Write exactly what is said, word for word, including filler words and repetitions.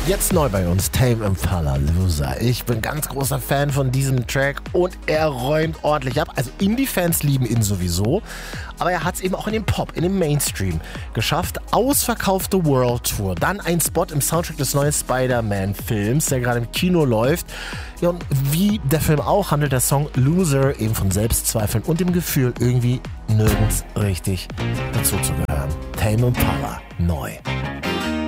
Jetzt neu bei uns, Tame Impala, Loser. Ich bin ganz großer Fan von diesem Track und er räumt ordentlich ab. Also Indie-Fans lieben ihn sowieso, aber er hat es eben auch in den Pop, in den Mainstream geschafft. Ausverkaufte World Tour, dann ein Spot im Soundtrack des neuen Spider-Man-Films, der gerade im Kino läuft. Ja, und wie der Film auch, handelt der Song Loser eben von Selbstzweifeln und dem Gefühl, irgendwie nirgends richtig dazu zu gehören. Tame Impala, neu.